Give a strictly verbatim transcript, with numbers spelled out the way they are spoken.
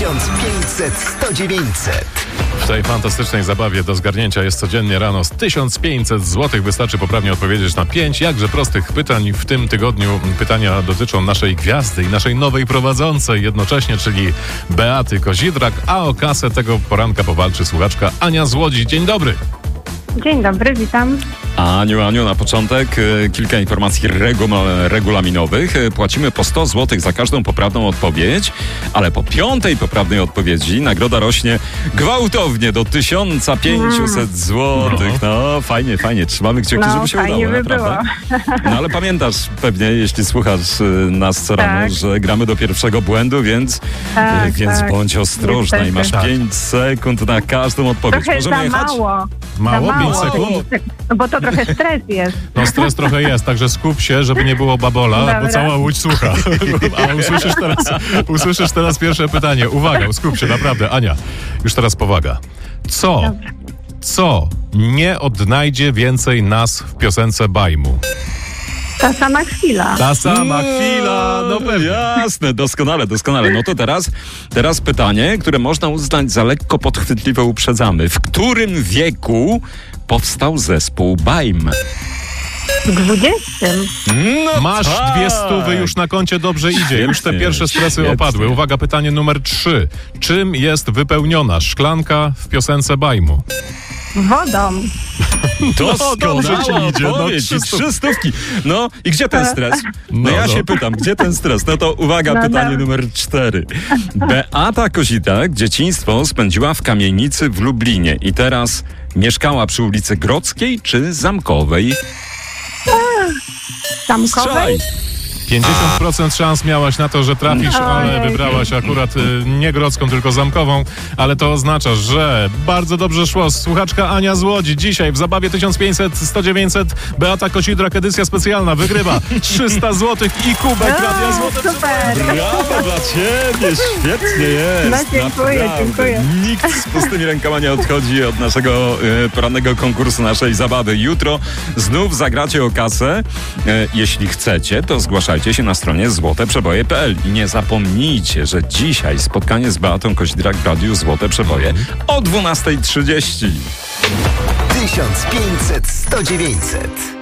tysiąc pięćset sto dziewięćset. W tej fantastycznej zabawie do zgarnięcia jest codziennie rano z tysiąc pięćset złotych. Wystarczy poprawnie odpowiedzieć na pięć jakże prostych pytań. W tym tygodniu pytania dotyczą naszej gwiazdy i naszej nowej prowadzącej jednocześnie, czyli Beaty Kozidrak, a o kasę tego poranka powalczy słuchaczka Ania z Łodzi. Dzień dobry. Dzień dobry, witam. Aniu, Aniu, na początek e, kilka informacji regu- regulaminowych. E, Płacimy po sto złotych za każdą poprawną odpowiedź, ale po piątej poprawnej odpowiedzi nagroda rośnie gwałtownie do tysiąc pięćset złotych. No, fajnie, fajnie. Trzymamy kciuki, No, żeby się fajnie udało, by naprawdę. No, ale pamiętasz pewnie, jeśli słuchasz e, nas co rano, Tak. że gramy do pierwszego błędu, więc, Tak, e, więc tak. bądź ostrożna i masz Niestety. pięć sekund na każdą odpowiedź. Trochę Możemy za jechać? mało. Mało? Za pięć mało. sekund? No bo to trochę stres jest. No stres trochę jest, także skup się, żeby nie było babola, Dobra. bo cała Łódź słucha. A usłyszysz teraz, usłyszysz teraz pierwsze pytanie. Uwaga, skup się, naprawdę. Ania, już teraz powaga. Co, Dobra. co nie odnajdzie więcej nas w piosence Bajmu? Ta sama chwila. Ta sama chwila, no pewnie. Jasne, doskonale, doskonale. No to teraz, teraz pytanie, które można uznać za lekko podchwytliwe, uprzedzamy. W którym wieku powstał zespół Bajm? W dwudziestym. No Masz tak. dwie stówy już na koncie, dobrze idzie. Już te Świetnie, pierwsze stresy świetnie. opadły. Uwaga, pytanie numer trzy. Czym jest wypełniona szklanka w piosence Bajmu? Wodą. Doskonała dobrze ci idzie, no, odpowiedź. trzy I trzy stówki. No i gdzie ten stres? No, No, ja no. się pytam, gdzie ten stres? No to uwaga, No, pytanie no. numer cztery. Beata Kozidrak dzieciństwo spędziła w kamienicy w Lublinie i teraz mieszkała przy ulicy Grodzkiej czy Zamkowej? Zamkowej. Strzelaj. pięćdziesiąt procent szans miałaś na to, że trafisz, ale Ojej. wybrałaś akurat y, nie Grodzką, tylko Zamkową, ale to oznacza, że bardzo dobrze szło. Słuchaczka Ania z Łodzi dzisiaj w zabawie tysiąc pięćset sto dziewięćset Beata Kozidrak, edycja specjalna, wygrywa trzysta złotych i kubek Radia Złote. Super. Brawo dla ciebie, świetnie jest. No, dziękuję, Naprawdę. dziękuję. Nikt z pustymi rękoma nie odchodzi od naszego e, porannego konkursu, naszej zabawy. Jutro znów zagracie o kasę. E, jeśli chcecie, to zgłaszajcie się na stronie złote przeboje kropka p l i nie zapomnijcie, że dzisiaj spotkanie z Beatą Kozidrak w Radiu Złote Przeboje o dwunasta trzydzieści. tysiąc pięćset sto dziewięćset.